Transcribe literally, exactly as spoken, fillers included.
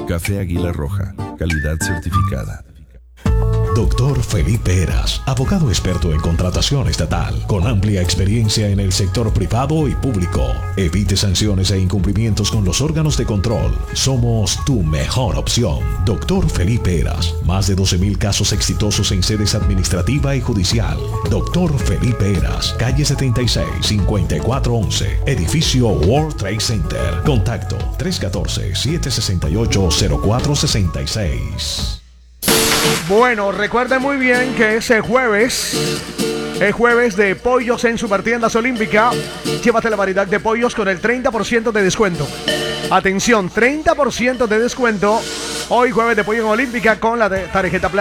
Café Águila Roja, calidad certificada. Doctor Felipe Heras, abogado experto en contratación estatal, con amplia experiencia en el sector privado y público. Evite sanciones e incumplimientos con los órganos de control. Somos tu mejor opción. Doctor Felipe Heras, más de doce mil casos exitosos en sedes administrativa y judicial. Doctor Felipe Heras, calle setenta y seis, cincuenta y cuatro once, edificio World Trade Center. Contacto tres uno cuatro, siete seis ocho, cero cuatro seis seis. Bueno, recuerden muy bien que ese jueves es jueves de pollos en Supertiendas Olímpica. Llévate la variedad de pollos con el treinta por ciento de descuento. Atención, treinta por ciento de descuento. Hoy jueves de pollo en Olímpica con la tarjeta Plata.